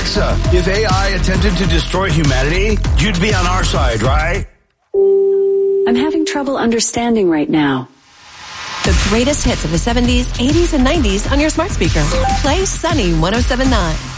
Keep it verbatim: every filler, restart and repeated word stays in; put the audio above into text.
Alexa, if A I attempted to destroy humanity, you'd be on our side, right? I'm having trouble understanding right now. The greatest hits of the seventies, eighties, and nineties on your smart speaker. Play Sunny one oh seven point nine.